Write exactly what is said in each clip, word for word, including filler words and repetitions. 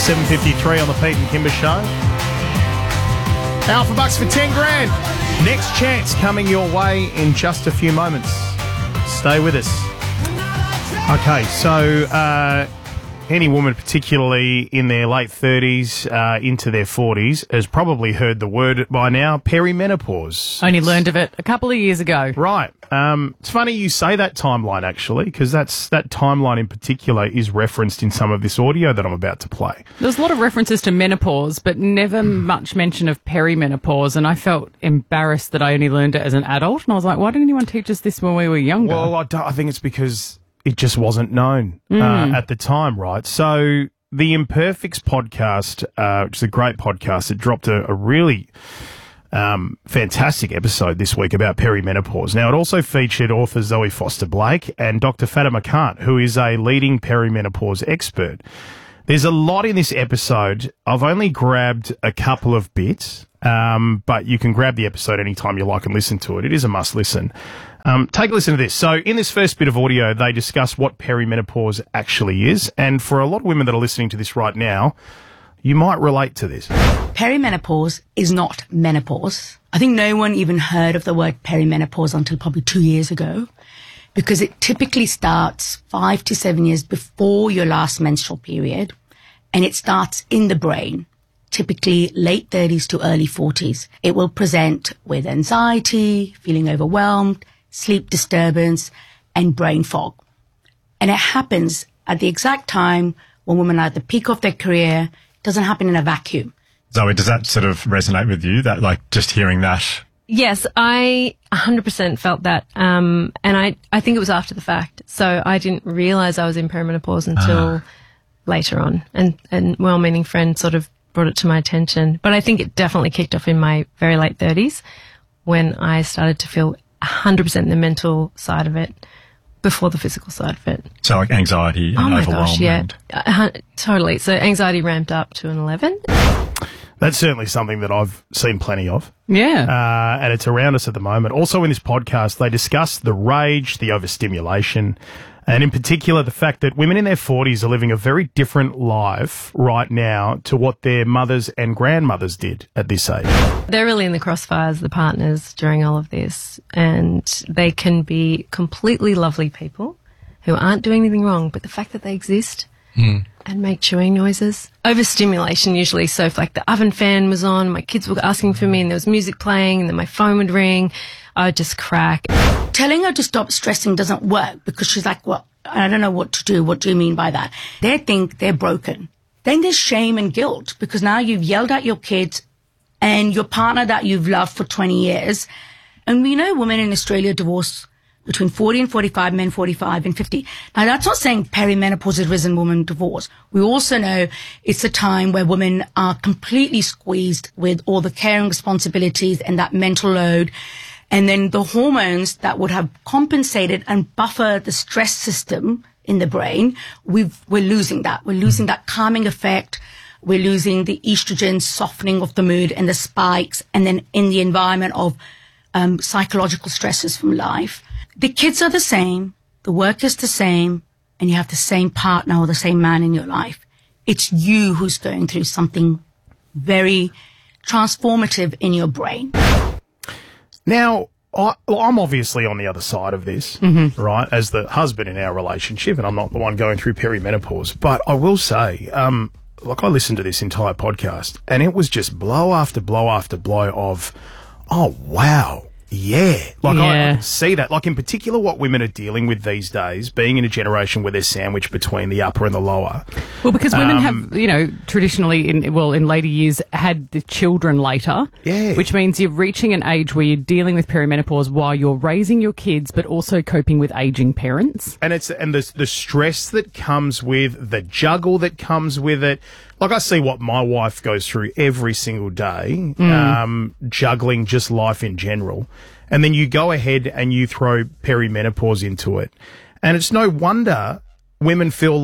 seven fifty-three on the Pete and Kimber Show. Alpha Bucks for ten grand. Next chance coming your way in just a few moments. Stay with us. Okay, so uh, any woman, particularly in their late thirties, uh, into their forties, has probably heard the word by now, perimenopause. Only learned of it a couple of years ago. Right. Um, it's funny you say that timeline, actually, because that's that timeline in particular is referenced in some of this audio that I'm about to play. There's a lot of references to menopause, but never much mention of perimenopause, and I felt embarrassed that I only learned it as an adult, and I was like, why didn't anyone teach us this when we were younger? Well, I, don't, I think it's because it just wasn't known uh, Mm. at the time, right? So the Imperfects podcast, uh, which is a great podcast, it dropped a, a really... Um, fantastic episode this week about perimenopause. Now, it also featured author Zoe Foster-Blake and Doctor Fatima Khan, who is a leading perimenopause expert. There's a lot in this episode. I've only grabbed a couple of bits, um, but you can grab the episode anytime you like and listen to it. It is a must listen. Um, take a listen to this. So in this first bit of audio, they discuss what perimenopause actually is. And for a lot of women that are listening to this right now, you might relate to this. Perimenopause is not menopause. I think no one even heard of the word perimenopause until probably two years ago, because it typically starts five to seven years before your last menstrual period, and it starts in the brain, typically late thirties to early forties. It will present with anxiety, feeling overwhelmed, sleep disturbance, and brain fog. And it happens at the exact time when women are at the peak of their career. It doesn't happen in a vacuum. Zoe, does that sort of resonate with you, that like just hearing that? Yes, I one hundred percent felt that. Um, and I, I think it was after the fact. So I didn't realise I was in perimenopause until ah. later on. And, and well-meaning friend sort of brought it to my attention. But I think it definitely kicked off in my very late thirties when I started to feel one hundred percent the mental side of it before the physical side of it. So like anxiety and oh my overwhelm. Gosh, yeah. And... Uh, totally. So anxiety ramped up to an eleven. That's certainly something that I've seen plenty of. Yeah. Uh, and it's around us at the moment. Also in this podcast, they discuss the rage, the overstimulation, and in particular the fact that women in their forties are living a very different life right now to what their mothers and grandmothers did at this age. They're really in the crossfires, the partners, during all of this. And they can be completely lovely people who aren't doing anything wrong, but the fact that they exist... Mm. And make chewing noises. Overstimulation usually. So if like the oven fan was on, my kids were asking for me and there was music playing and then my phone would ring, I would just crack. Telling her to stop stressing doesn't work because she's like, well, I don't know what to do. What do you mean by that? They think they're broken. Then there's shame and guilt because now you've yelled at your kids and your partner that you've loved for twenty years. And we know women in Australia divorce between forty and forty-five, men forty-five and fifty. Now, that's not saying perimenopause has risen women divorce. We also know it's a time where women are completely squeezed with all the caring responsibilities and that mental load. And then the hormones that would have compensated and buffer the stress system in the brain, we've, we're losing that. We're losing that calming effect. We're losing the estrogen softening of the mood and the spikes. And then in the environment of um, psychological stresses from life. The kids are the same, the work is the same, and you have the same partner or the same man in your life. It's you who's going through something very transformative in your brain. Now, I, well, I'm obviously on the other side of this, mm-hmm. right, as the husband in our relationship, and I'm not the one going through perimenopause. But I will say, um, like I listened to this entire podcast, and it was just blow after blow after blow of, oh, wow. Yeah. Like, yeah. I, I can see that. Like, in particular, what women are dealing with these days, being in a generation where they're sandwiched between the upper and the lower. Well, because women um, have, you know, traditionally, in well, in later years, had the children later. Yeah. Which means you're reaching an age where you're dealing with perimenopause while you're raising your kids, but also coping with aging parents. And it's and the, the stress that comes with, the juggle that comes with it. Like, I see what my wife goes through every single day, mm. um, juggling just life in general. And then you go ahead and you throw perimenopause into it. And it's no wonder women feel like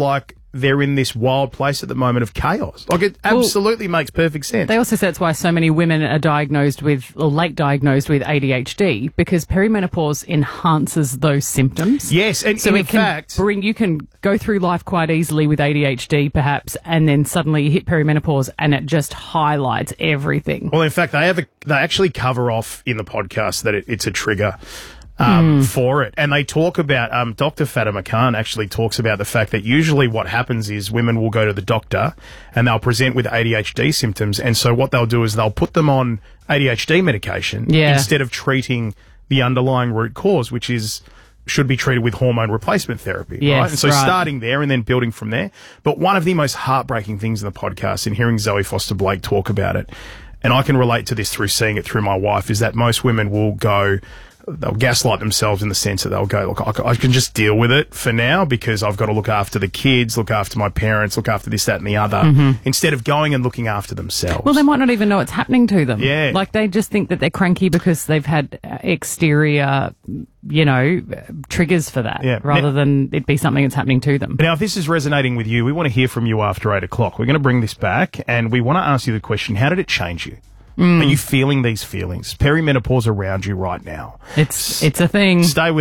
they're in this wild place at the moment of chaos. Like, it absolutely well, makes perfect sense. They also say that's why so many women are diagnosed with, or late diagnosed with A D H D, because perimenopause enhances those symptoms. Yes, and, so and it in can fact... bring, you can go through life quite easily with A D H D, perhaps, and then suddenly you hit perimenopause and it just highlights everything. Well, in fact, they have a, they actually cover off in the podcast that it, it's a trigger Um, mm. for it. And they talk about, um, Doctor Fatima Khan actually talks about the fact that usually what happens is women will go to the doctor and they'll present with A D H D symptoms. And so what they'll do is they'll put them on A D H D medication yeah. instead of treating the underlying root cause, which is, should be treated with hormone replacement therapy. Yes, right? And so right. starting there and then building from there. But one of the most heartbreaking things in the podcast, and hearing Zoe Foster Blake talk about it, and I can relate to this through seeing it through my wife, is that most women will go, they'll gaslight themselves in the sense that they'll go, look, I can just deal with it for now because I've got to look after the kids, look after my parents, look after this, that and the other, mm-hmm. instead of going and looking after themselves. Well, they might not even know it's happening to them. Yeah. Like, they just think that they're cranky because they've had exterior, you know, triggers for that, yeah. rather now, than it be something that's happening to them. Now, if this is resonating with you, we want to hear from you after eight o'clock. We're going to bring this back and we want to ask you the question, how did it change you? Mm. Are you feeling these feelings? Perimenopause around you right now. It's it's a thing. Stay with